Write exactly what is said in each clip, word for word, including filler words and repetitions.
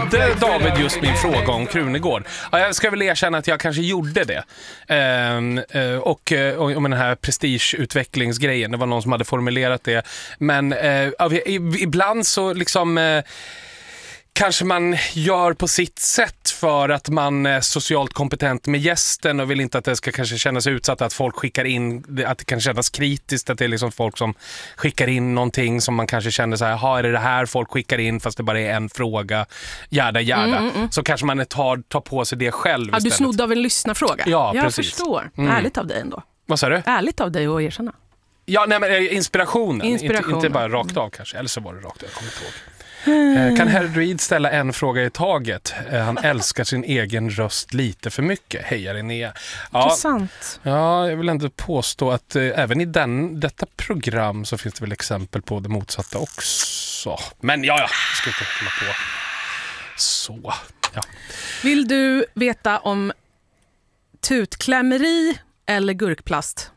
Ställde David just min fråga om Krunegård? Ja, jag ska väl erkänna att jag kanske gjorde det. Ehm, och, och om den här prestigeutvecklingsgrejen, det var någon som hade formulerat det. Men eh, ibland så liksom... Eh, kanske man gör på sitt sätt för att man är socialt kompetent med gästen och vill inte att det ska kanske kännas utsatt, att folk skickar in, att det kan kännas kritiskt, att det är liksom folk som skickar in någonting som man kanske känner så här, ha, är det det här folk skickar in fast det bara är en fråga, jäda, jäda. Mm, mm, mm. Så kanske man tar, tar på sig det själv ja, istället. Du snodde av en lyssnarfråga. Ja, jag precis. förstår. Mm. Ärligt av dig ändå. Vad sa du? Ärligt av dig att erkänna. Ja, nej, men inspirationen. Inspirationen. Inte, inte bara rakt av kanske, eller så var det rakt av, jag kommer inte ihåg. Kan herr Druid ställa en fråga i taget? Han älskar sin egen röst lite för mycket. Hej Linnea. Ja, intressant. Ja, jag vill ändå påstå att eh, även i den, detta program så finns det väl exempel på det motsatta också. Men ja, ja, jag ska inte hålla på. Så, ja. Vill du veta om tutklämmeri eller gurkplast?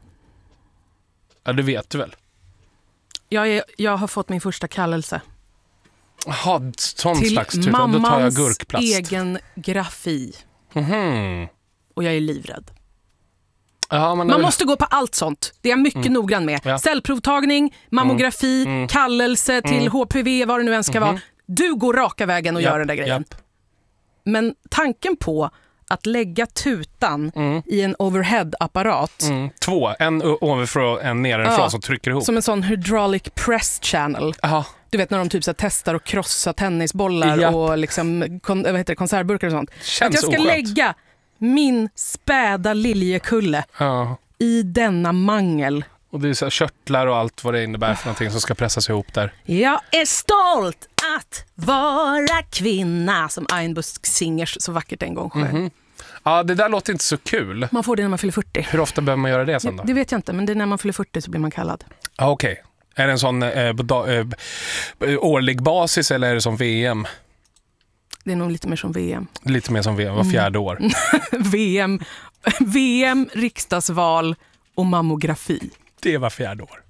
Ja, det vet du väl. Jag, är, jag har fått min första kallelse. Jaha, sån till slags tur. Då tar jag gurkplast. Egen grafi. Mm-hmm. Och jag är livrädd. Ja, man väl... måste gå på allt sånt. Det är jag mycket mm. noggrann med. Ja. Cellprovtagning, mammografi, mm. kallelse till mm. H P V, vad det nu än ska mm-hmm. vara. Du går raka vägen och yep. gör den där grejen. Yep. Men tanken på att lägga tutan mm. i en overhead-apparat. Mm. Två, en ovanför och en nedanför ja, som trycker ihop. Som en sån hydraulic press channel. Aha. Du vet när de typ så testar och krossar tennisbollar ja. och liksom, kon, vad heter det, konservburkar och sånt. Känns att jag ska oskönt. lägga min späda liljekulle ja. i denna mangel. Och det är så här körtlar och allt vad det innebär för någonting som ska pressas ihop där. Jag är stolt att vara kvinna, som Einbusk Singers så vackert en gång sjöng. Mm-hmm. Ja, det där låter inte så kul. Man får det när man fyller fyrtio. Hur ofta behöver man göra det sen då? Ja, det vet jag inte, men det är när man fyller fyrtio så blir man kallad. Ja, okej. Okay. Är det en sån eh, da, eh, årlig basis eller är det som V M? Det är nog lite mer som V M. Lite mer som V M, var fjärde år. Mm. V M, V M, riksdagsval och mammografi. Det var fjärde år.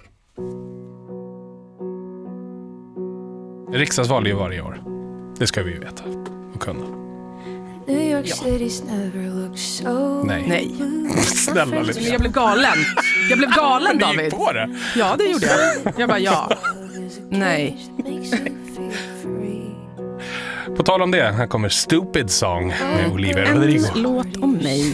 Riksdagsval är ju varje år. Det ska vi ju veta och kunna. New York City's never looked so. Nej. Nej. Snälla lite. Jag blev galen. Jag blev galen, David. Du gick på det? Ja, det gjorde jag. Jag bara, ja. Nej. På tal om det, här kommer Stupid Song med Olivia Rodrigo. En låt om mig.